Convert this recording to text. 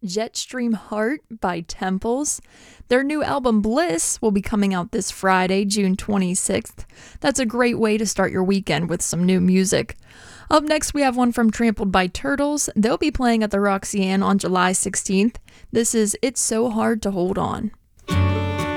Jetstream Heart by Temples. Their new album Bliss will be coming out this Friday, June 26th. That's a great way to start your weekend with some new music. Up next, we have one from Trampled by Turtles. They'll be playing at the Roxy Ann on July 16th. This is It's So Hard to Hold On.